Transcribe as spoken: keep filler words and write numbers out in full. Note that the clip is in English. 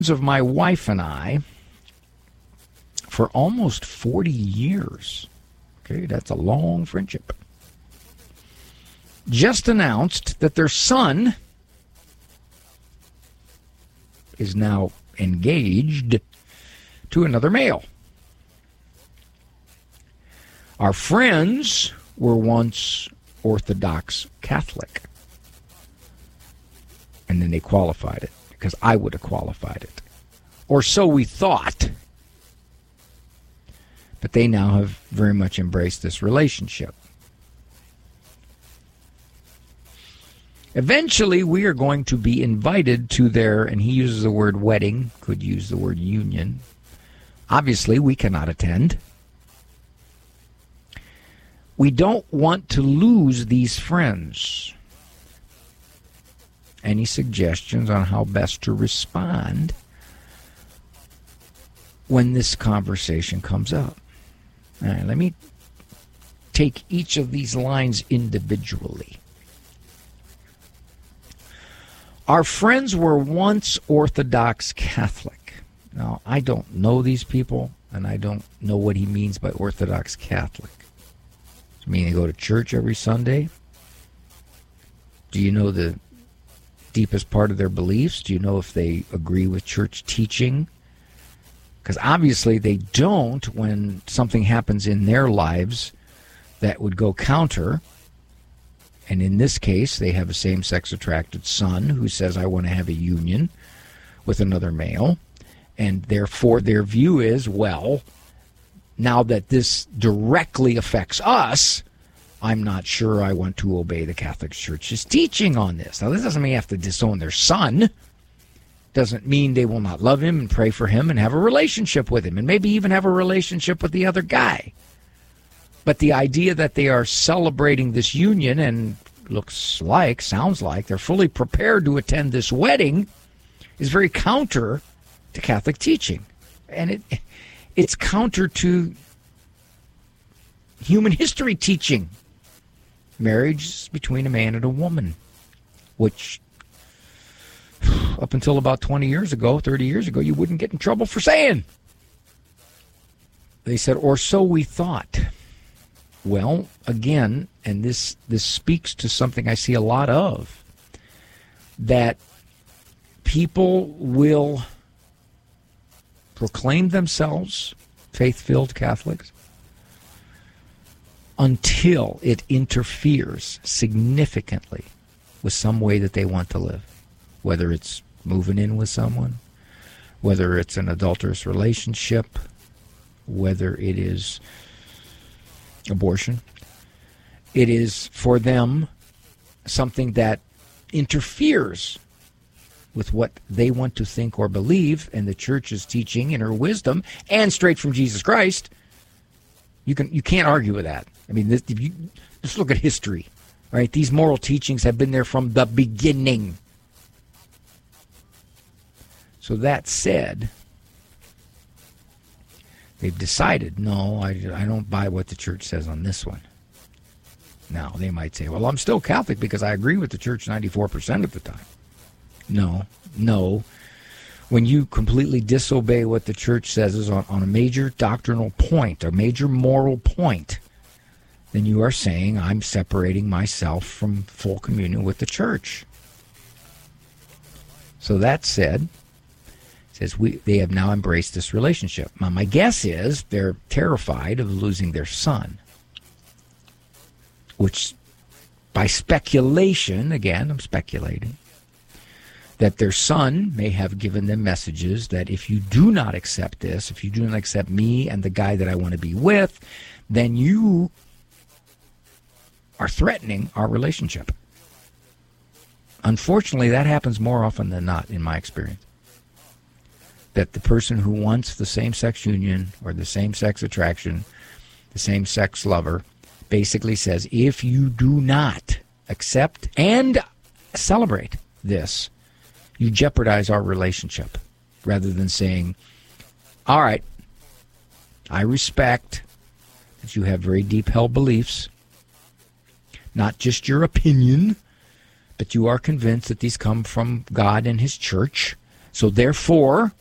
of my wife and I for almost forty years. Okay, that's a long friendship. Just announced that their son is now engaged to another male. Our friends were once Orthodox Catholic. And then they qualified it, because I would have qualified it. Or so we thought. But they now have very much embraced this relationship. Eventually, we are going to be invited to their, and he uses the word wedding, could use the word union. Obviously, we cannot attend. We don't want to lose these friends. Any suggestions on how best to respond when this conversation comes up? All right, let me take each of these lines individually. Our friends were once Orthodox Catholic. Now, I don't know these people, and I don't know what he means by Orthodox Catholic. Does it mean they go to church every Sunday? Do you know the deepest part of their beliefs? Do you know if they agree with church teaching? Because obviously they don't when something happens in their lives that would go counter. And in this case, they have a same-sex attracted son who says, I want to have a union with another male. And therefore their view is, well, now that this directly affects us, I'm not sure I want to obey the Catholic Church's teaching on this. Now, this doesn't mean you have to disown their son. Doesn't mean they will not love him and pray for him and have a relationship with him and maybe even have a relationship with the other guy. But the idea that they are celebrating this union and looks like, sounds like, they're fully prepared to attend this wedding is very counter to Catholic teaching. And it it's counter to human history teaching. Marriage is between a man and a woman, which up until about twenty years ago, thirty years ago, you wouldn't get in trouble for saying. They said, or so we thought. Well, again, and this this speaks to something I see a lot of, that people will proclaim themselves faith-filled Catholics until it interferes significantly with some way that they want to live, whether it's moving in with someone, whether it's an adulterous relationship, whether it is abortion. It is for them something that interferes with what they want to think or believe, and the church's teaching in her wisdom and straight from Jesus Christ. You can you can't argue with that. I mean, this, if you just look at history, right? These moral teachings have been there from the beginning. So that said, they've decided, no, I, I don't buy what the church says on this one. Now, they might say, well, I'm still Catholic because I agree with the church ninety-four percent of the time. No, no. When you completely disobey what the church says is on, on a major doctrinal point, a major moral point, then you are saying I'm separating myself from full communion with the church. So that said, says we they have now embraced this relationship. Now, my guess is they're terrified of losing their son, which by speculation, again, I'm speculating, that their son may have given them messages that if you do not accept this, if you do not accept me and the guy that I want to be with, then you are threatening our relationship. Unfortunately, that happens more often than not in my experience. That the person who wants the same-sex union or the same-sex attraction, the same-sex lover, basically says, if you do not accept and celebrate this, you jeopardize our relationship, rather than saying, all right, I respect that you have very deep-held beliefs, not just your opinion, but you are convinced that these come from God and his church, So therefore,